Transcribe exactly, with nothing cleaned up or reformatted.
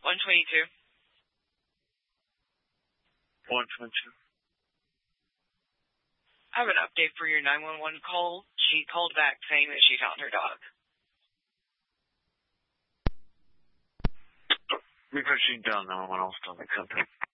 one twenty-two. one twenty-two. I have an update for your nine one one call. She called back saying that she found her dog. Because she done nine one one, I'll still make something.